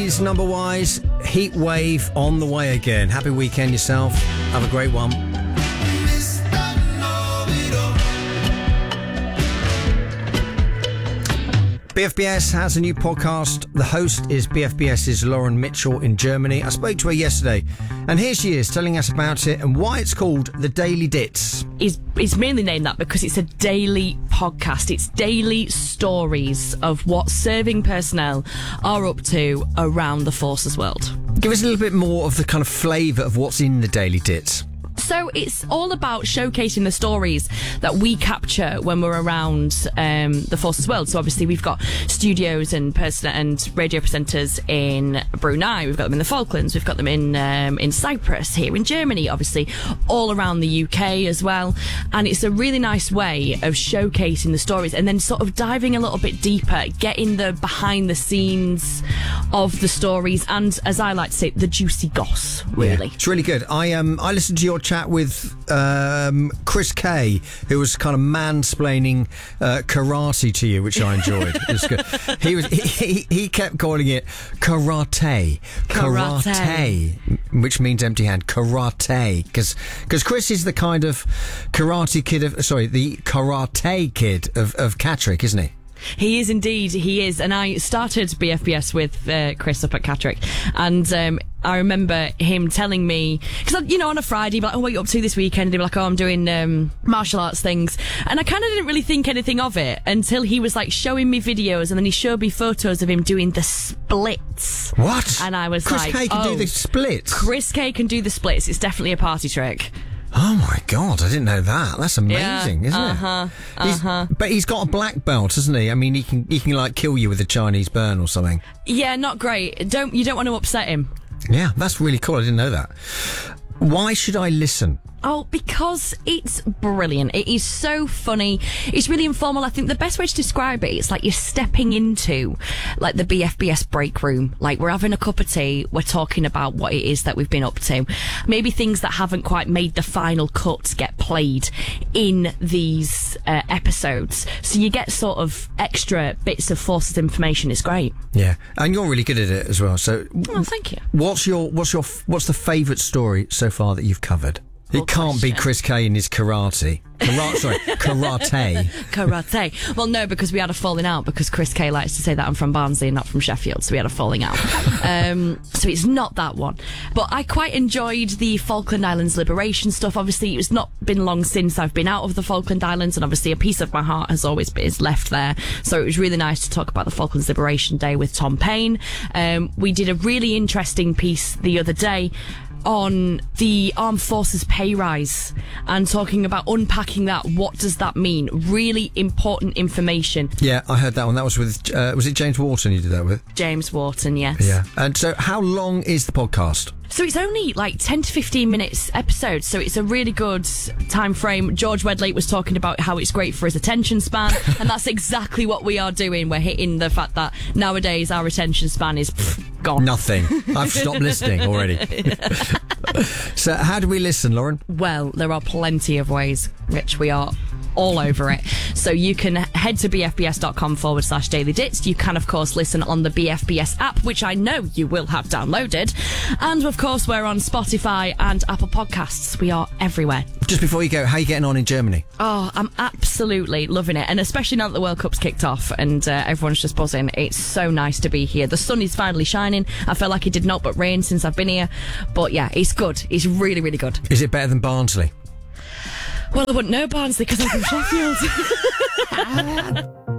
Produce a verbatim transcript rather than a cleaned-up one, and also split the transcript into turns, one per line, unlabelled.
D's number wise, Heat Wave on the way again. Happy weekend yourself. Have a great one. B F B S has a new podcast. The host is BFBS's Lauren Mitchell in Germany. I spoke to her yesterday, and here she is telling us about it and why it's called The Daily Dits.
It's, it's mainly named that because it's a daily podcast. It's daily stories of what serving personnel are up to around the Forces world.
Give us a little bit more of the kind of flavour of what's in The Daily Dits.
So it's all about showcasing the stories that we capture when we're around um, the Forces world. So obviously we've got studios and person and radio presenters in Brunei. We've got them in the Falklands. We've got them in um, in Cyprus, here in Germany, obviously all around the U K as well. And it's a really nice way of showcasing the stories and then sort of diving a little bit deeper, getting the behind the scenes of the stories and, as I like to say, the juicy goss, really.
Yeah, it's really good. I um I listened to your chat with um, Chris Kay, who was kind of mansplaining uh, karate to you, which I enjoyed. It was good. He was he, he kept calling it karate, karate, karate which means empty hand. Karate, because because Chris is the kind of karate kid of sorry the karate kid of of Catterick, isn't he?
He is indeed, he is. And I started B F B S with uh, Chris up at Catterick. And um, I remember him telling me, because, you know, on a Friday, he'd be like, oh, what are you up to this weekend? And he'd be like, oh, I'm doing um, martial arts things. And I kind of didn't really think anything of it until he was like showing me videos, and then he showed me photos of him doing the splits.
What?
And I was
Chris
like,
Kay can
oh,
do the splits?
Chris Kay can do the splits. It's definitely a party trick.
Oh my God, I didn't know that. That's amazing,
yeah,
isn't
uh-huh,
it? He's,
uh-huh.
But he's got a black belt, hasn't he? I mean, he can he can like kill you with a Chinese burn or something.
Yeah, not great. Don't you don't want to upset him.
Yeah, that's really cool. I didn't know that. Why should I listen?
Oh, because it's brilliant. It is so funny. It's really informal. I think the best way to describe it, it's like you're stepping into like the B F B S break room. Like we're having a cup of tea. We're talking about what it is that we've been up to. Maybe things that haven't quite made the final cut get played in these uh, episodes. So you get sort of extra bits of Forces information. It's great.
Yeah. And you're really good at it as well. So,
oh, thank you.
What's your, what's your, what's the favourite story so far that you've covered? It can't be Chris Kay in his karate. Karate, sorry, karate.
Karate. Well, no, because we had a falling out because Chris Kay likes to say that I'm from Barnsley and not from Sheffield, so we had a falling out. um, so it's not that one. But I quite enjoyed the Falkland Islands liberation stuff. Obviously, it's not been long since I've been out of the Falkland Islands, and obviously a piece of my heart has always been is left there. So it was really nice to talk about the Falklands Liberation Day with Tom Payne. Um, we did a really interesting piece the other day on the Armed Forces pay rise and talking about unpacking that. What does that mean? Really important information.
Yeah, I heard that one. That was with, uh, was it James Wharton you did that with?
James Wharton, yes.
Yeah. And so how long is the podcast?
So it's only like ten to fifteen minutes episodes, so it's a really good time frame. George Wedlake was talking about how it's great for his attention span, and that's exactly what we are doing. We're hitting the fact that nowadays our attention span is pff, gone.
Nothing. I've stopped listening already. So how do we listen, Lauren?
Well, there are plenty of ways, Rich. We are all over it. So you can head to bfbs.com forward slash daily dits. You can, of course, listen on the B F B S app, which I know you will have downloaded. And, of course, we're on Spotify and Apple Podcasts. We are everywhere.
Just before you go, how are you getting on in Germany?
Oh, I'm absolutely loving it. And especially now that the World Cup's kicked off and uh, everyone's just buzzing. It's so nice to be here. The sun is finally shining. I feel like it did not but rain since I've been here. But, yeah, it's good. It's really, really good.
Is it better than Barnsley?
Well, I wouldn't know Barnsley because I'm from Sheffield.